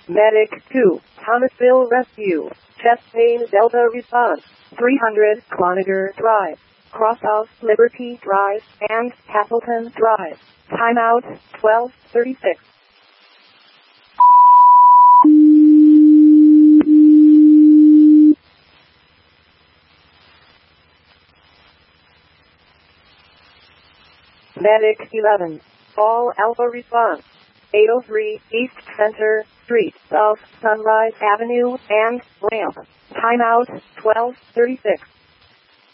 Medic 2, Thomasville Rescue. Chest pain Delta response. 300 Cloniger Drive, Crosshouse Liberty Drive, and Castleton Drive. Timeout 12:36. Medic 11, Fall Alpha response. 803 East Center Street, South Sunrise Avenue, and ramp. Timeout 12:36.